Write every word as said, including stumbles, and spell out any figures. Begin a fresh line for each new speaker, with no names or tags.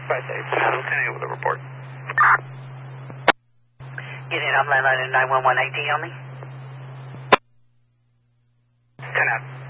Five eight. Lieutenant with a report.
Get in, I'm landline in nine one one. A D on me?
ten out.